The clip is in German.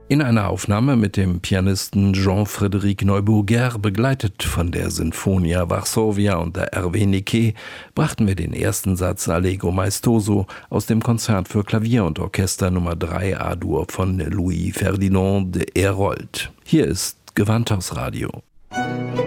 In einer Aufnahme mit dem Pianisten Jean-Frédéric Neuburger, begleitet von der Sinfonia Varsovia und der RW Niquet, brachten wir den ersten Satz Allegro maestoso aus dem Konzert für Klavier und Orchester Nummer 3 A-Dur von Louis Ferdinand de Herold. Hier ist Gewandhausradio.